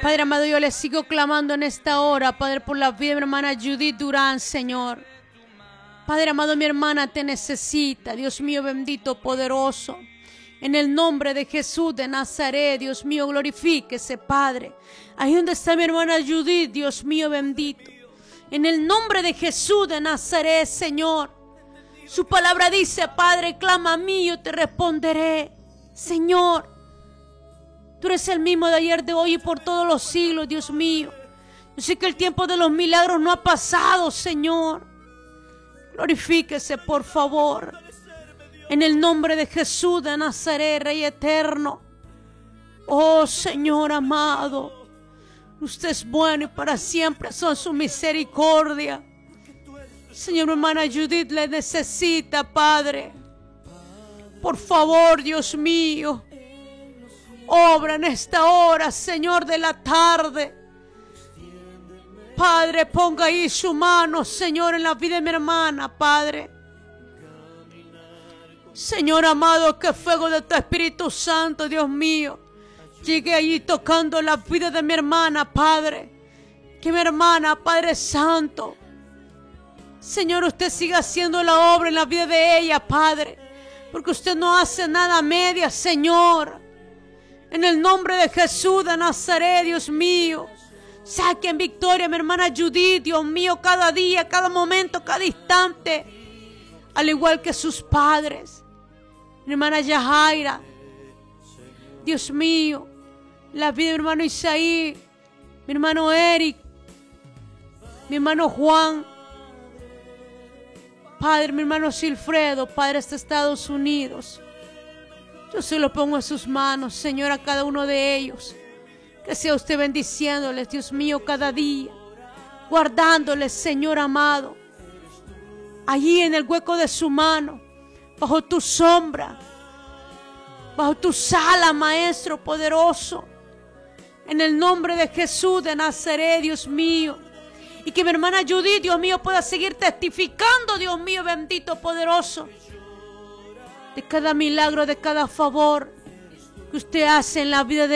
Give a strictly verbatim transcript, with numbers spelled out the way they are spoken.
Padre amado, yo le sigo clamando en esta hora, Padre, por la vida de mi hermana Judith Durán, Señor. Padre amado, mi hermana te necesita, Dios mío bendito, poderoso. En el nombre de Jesús de Nazaret, Dios mío, glorifíquese, Padre. Ahí donde está mi hermana Judith, Dios mío bendito. En el nombre de Jesús de Nazaret, Señor. Su palabra dice, Padre, clama a mí, yo te responderé. Señor, tú eres el mismo de ayer, de hoy y por todos los siglos, Dios mío. Yo sé que el tiempo de los milagros no ha pasado, Señor. Glorifíquese, por favor. En el nombre de Jesús de Nazaret, Rey eterno. Oh, Señor amado. Usted es bueno y para siempre son su misericordia. Señor, mi hermana Judith le necesita, Padre. Por favor, Dios mío. Obra en esta hora, Señor, de la tarde. Padre, ponga ahí su mano, Señor, en la vida de mi hermana, Padre. Señor amado, que fuego de tu Espíritu Santo, Dios mío, llegue allí tocando la vida de mi hermana, Padre. Que mi hermana, Padre Santo, Señor, usted siga haciendo la obra en la vida de ella, Padre. Porque usted no hace nada a medias, Señor. En el nombre de Jesús de Nazaret, Dios mío. Saque en victoria a mi hermana Judith, Dios mío, cada día, cada momento, cada instante. Al igual que sus padres. Mi hermana Yajaira. Dios mío. La vida de mi hermano Isaí. Mi hermano Eric. Mi hermano Juan. Padre, mi hermano Silfredo. Padre, hasta Estados Unidos. Yo se lo pongo en sus manos, Señor, a cada uno de ellos. Que sea usted bendiciéndoles, Dios mío, cada día. Guardándoles, Señor amado. Allí en el hueco de su mano. Bajo tu sombra. Bajo tu sala, Maestro poderoso. En el nombre de Jesús de Nazaret, Dios mío. Y que mi hermana Judith, Dios mío, pueda seguir testificando, Dios mío, bendito, poderoso. De cada milagro, de cada favor que usted hace en la vida de